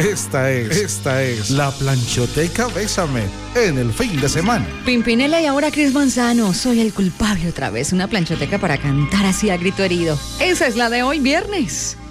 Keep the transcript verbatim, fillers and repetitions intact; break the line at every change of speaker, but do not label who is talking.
Esta es, esta es la Planchoteca Bésame en el fin de semana.
Pimpinela y ahora Cris Manzano, soy el culpable otra vez. Una planchoteca para cantar así a grito herido. Esa es la de hoy viernes.